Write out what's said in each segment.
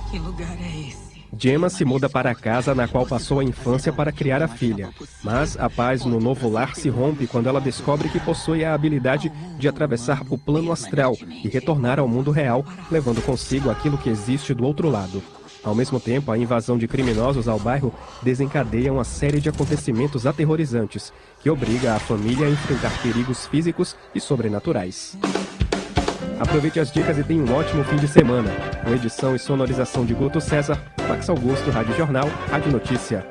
Que lugar é esse? Gemma se muda para a casa na qual passou a infância para criar a filha. Mas a paz no novo lar se rompe quando ela descobre que possui a habilidade de atravessar o plano astral e retornar ao mundo real, levando consigo aquilo que existe do outro lado. Ao mesmo tempo, a invasão de criminosos ao bairro desencadeia uma série de acontecimentos aterrorizantes, que obriga a família a enfrentar perigos físicos e sobrenaturais. Aproveite as dicas e tenha um ótimo fim de semana. Com edição e sonorização de Guto César, Max Augusto, Rádio Jornal, Rádio Notícia.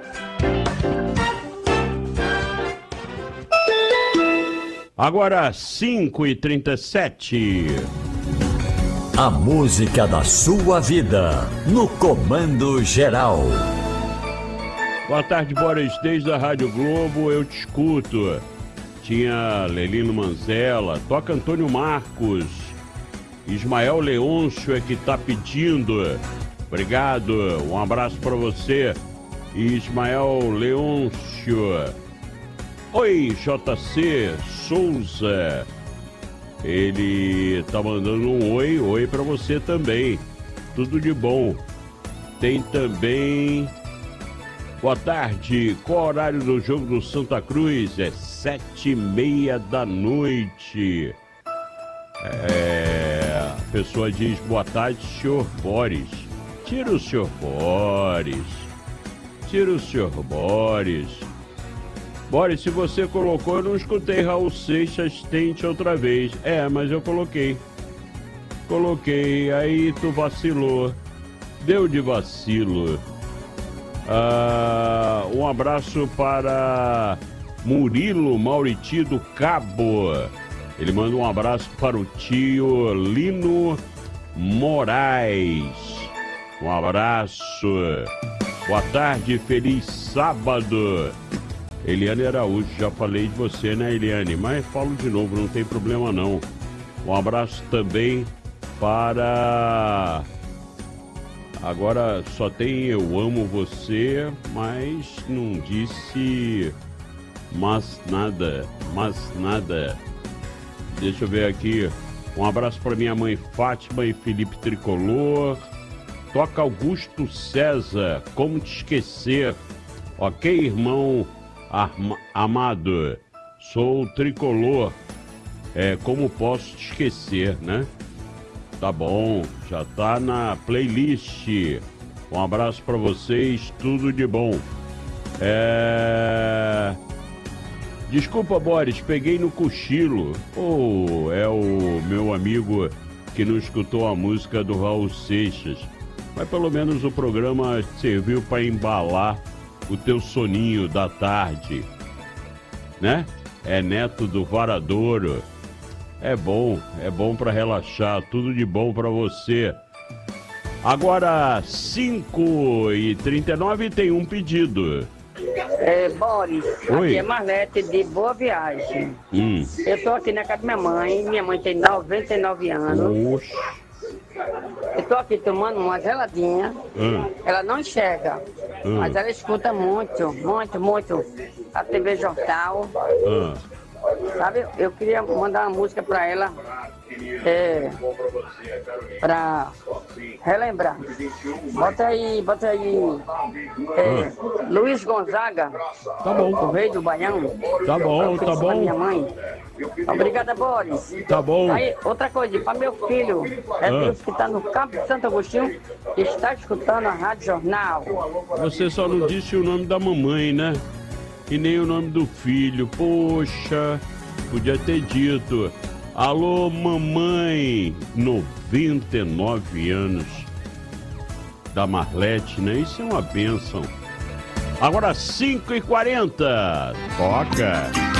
Agora 5h37. A música da sua vida, no Comando Geral. Boa tarde, Boris. Desde a Rádio Globo eu te escuto. Tinha Lelino Manzella, toca Antônio Marcos. Ismael Leôncio é que tá pedindo. Obrigado, um abraço para você, Ismael Leôncio. Oi, JC Souza. Ele tá mandando um oi para você também. Tudo de bom. Tem também... Boa tarde, qual o horário do jogo do Santa Cruz? É 7h30 da noite. A pessoa diz, boa tarde, senhor Boris. Tira o senhor Boris. Tira o senhor Boris. Boris, se você colocou, eu não escutei Raul Seixas Tente outra vez. Mas eu coloquei. Aí tu vacilou. Deu de vacilo. Um abraço para Murilo Mauriti do Cabo. Ele manda um abraço para o tio Lino Moraes. Um abraço. Boa tarde, feliz sábado. Eliane Araújo, já falei de você, né, Eliane? Mas falo de novo, não tem problema não. Um abraço também para... Agora só tem eu amo você, mas não disse mas nada. Deixa eu ver aqui. Um abraço para minha mãe Fátima e Felipe Tricolor. Toca Augusto César, como te esquecer. Ok, irmão amado. Sou tricolor. Como posso te esquecer, né? Tá bom, já tá na playlist. Um abraço para vocês, tudo de bom. Desculpa, Boris, peguei no cochilo. É o meu amigo que não escutou a música do Raul Seixas. Mas pelo menos o programa serviu para embalar o teu soninho da tarde, né? É neto do Varadouro. É bom para relaxar, tudo de bom para você. Agora 5h39 tem um pedido. Boris, oi. Aqui é Marlete de Boa Viagem. Eu tô aqui na casa da minha mãe tem 99 anos. Oxe. Eu tô aqui tomando uma geladinha. Ela não enxerga, mas ela escuta muito a TV Jornal. Sabe, eu queria mandar uma música pra ela, pra relembrar. Bota aí, Luiz Gonzaga. Tá bom. O rei do Baião. Tá bom. Minha mãe. Obrigada, Boris. Tá bom. Aí, outra coisa, para meu filho, Deus que está no Campo de Santo Agostinho, que está escutando a Rádio Jornal. Você só não disse o nome da mamãe, né? E nem o nome do filho. Poxa, podia ter dito. Alô, mamãe, 99 anos. Da Marlete, né? Isso é uma bênção. Agora 5h40. Toca.